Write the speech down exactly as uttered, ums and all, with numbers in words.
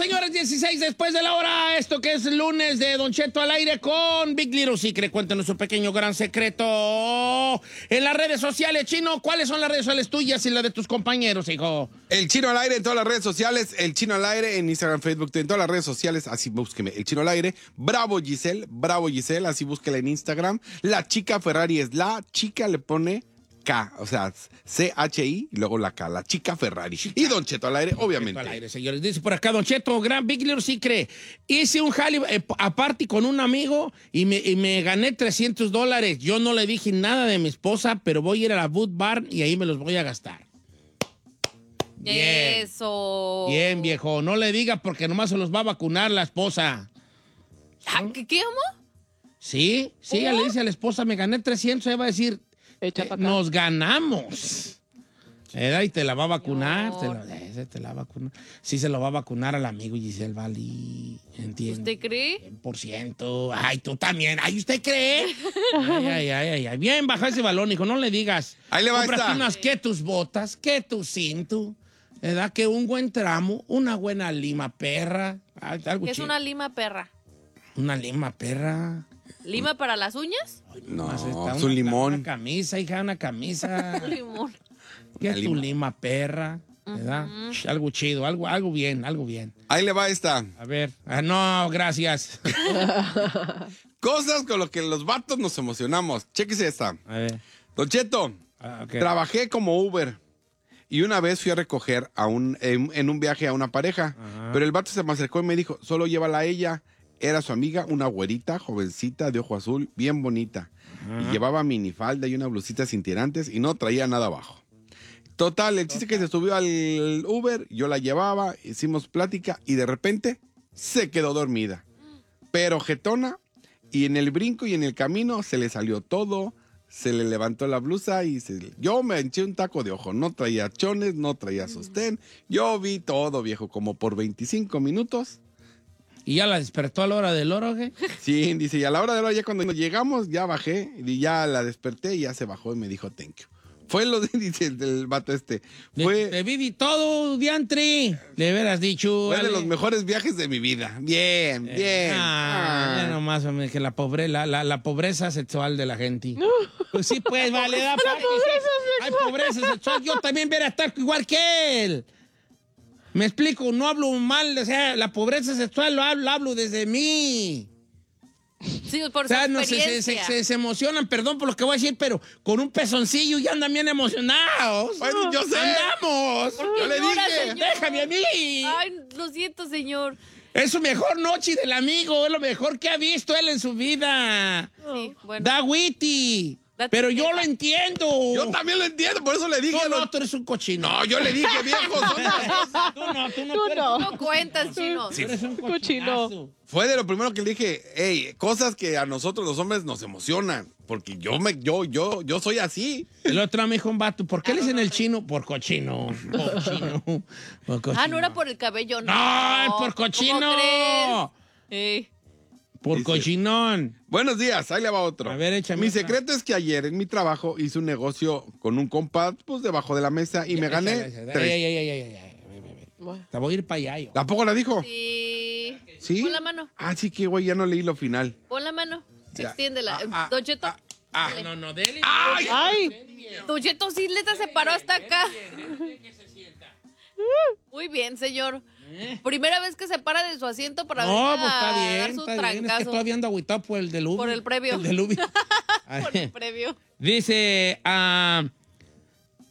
señores, dieciséis después de la hora. Esto que es el lunes de Don Cheto al aire con Big Little Secret. Cuéntanos su pequeño gran secreto. En las redes sociales, Chino, ¿cuáles son las redes sociales tuyas y las de tus compañeros, hijo? El Chino al aire en todas las redes sociales. El Chino al aire en Instagram, Facebook, en todas las redes sociales. Así búsqueme. El Chino al aire. Bravo Giselle. Bravo Giselle. Así búsquela en Instagram. La chica Ferrari es la chica, le pone K, o sea, C H I y luego la K, la chica Ferrari. Chica. Y Don Cheto al aire, Don obviamente. Cheto al aire, señores. Dice por acá, Don Cheto, gran Big Little Secret. Hice un jale eh, aparte con un amigo y me, y me gané trescientos dólares. Yo no le dije nada de mi esposa, pero voy a ir a la Boot Bar y ahí me los voy a gastar. Bien. Eso. Bien, viejo. No le diga porque nomás se los va a vacunar la esposa. ¿Qué, qué amo? Sí, sí, ella le dice a la esposa, me gané trescientos, ella va a decir, eh, nos ganamos. ¿Verdad? Y te la va a vacunar, te la, eh, te la va a vacunar. Sí, se lo va a vacunar al amigo Giselle Vali, ¿entiende? ¿Usted cree? cien por ciento. Ay, tú también. Ay, ¿usted cree? Ay, ay, ay, ay, ay. Bien, baja ese balón, hijo, no le digas. Ahí le va a estar. Unas que tus botas, que tu cinto, ¿verdad? Que un buen tramo, una buena lima perra. Ay, algo ¿Qué es chido. una lima perra? Una lima perra. ¿Lima para las uñas? No, Está es una- un limón. Una camisa, hija, una camisa. Limón. ¿Qué es Una tu lima. lima perra? ¿Verdad? Sh, algo chido, algo, algo bien, algo bien. Ahí le va esta. A ver. Ah, no, gracias. Cosas con las que los vatos nos emocionamos. Chéquese esta. A ver. Don Cheto, Ah, ok. trabajé como Uber y una vez fui a recoger a un, en, en un viaje a una pareja. Ajá. Pero el vato se me acercó y me dijo, solo llévala a ella. Era su amiga, una güerita, jovencita, de ojo azul, bien bonita. Y llevaba minifalda y una blusita sin tirantes y no traía nada abajo. Total, el chiste que se subió al Uber, yo la llevaba, hicimos plática y de repente se quedó dormida. Pero jetona, y en el brinco y en el camino se le salió todo, se le levantó la blusa y se... yo me eché un taco de ojo. No traía chones, no traía sostén. Yo vi todo, viejo, como por veinticinco minutos. ¿Y ya la despertó a la hora del oro, qué? Sí, dice, y a la hora de la hora, ya cuando llegamos, ya bajé, y ya la desperté y ya se bajó y me dijo, thank you. Fue lo de, dice el, el vato este. Fue, Te viví todo, diantri. Le hubieras dicho. fue de dale. los mejores viajes de mi vida. Bien, bien. Eh, ah, Ah. ya nomás, hombre, que la, pobre, la, la, la pobreza sexual de la gente. Pues sí, pues, vale, da para que sí. Hay pobreza sexual. Yo también voy a estar igual que él. Me explico, no hablo mal, o sea, la pobreza sexual lo hablo, hablo desde mí. Sí, por O sea, su no, se, se, experiencia. se, se emocionan, perdón por lo que voy a decir, pero con un pezoncillo ya andan bien emocionados. Bueno, yo sé. ¡Andamos! ¿Por qué Yo le llora, dije, señor? ¡Déjame a mí! Ay, lo siento, señor. Es su mejor noche del amigo, es lo mejor que ha visto él en su vida. Sí, bueno. Da witty. Da Pero yo tristeza. lo entiendo. Yo también lo entiendo, por eso le dije. Tú no, don- tú eres un cochino. No, yo le dije, viejo. son las dos. Tú no, tú no. Tú tú eres- no. No cuentas, chino. Tú eres un Cochino. cochinazo. Fue de lo primero que le dije, hey, cosas que a nosotros los hombres nos emocionan. Porque yo me, yo, yo, yo soy así. El otro me dijo un vato, ¿por qué le dicen el chino? Por cochino. Cochino. Por cochino. Ah, no era por el cabello, no. No, por ¿Cómo cochino. crees? Eh, Por Dice- cochinón. Buenos días, ahí le va otro. A ver, échame Mi otra. secreto es que ayer en mi trabajo hice un negocio con un compa, pues debajo de la mesa y me gané Ey, ey, tres. ey, ey, ey, ey, ey. Bueno. Te voy a ir para allá yo. ¿Tampoco la dijo? sí. ¿Sí? Pon la mano. Ah, sí que güey, ya no leí lo final. Pon la mano. Ya. Extiéndela. Ah, ah, Don Cheto. Ah, No, no, dele. ¡Ay! ¡Ay! Don Cheto sí neta se paró hasta acá. Muy bien, señor. Primera vez que se para de su asiento para No, venir pues está a bien, dar su está bien. Es que trancazo. todavía ando agüitado por el del Ubi. Por el previo. El del Ubi. A Por ver. el previo. Dice, ah,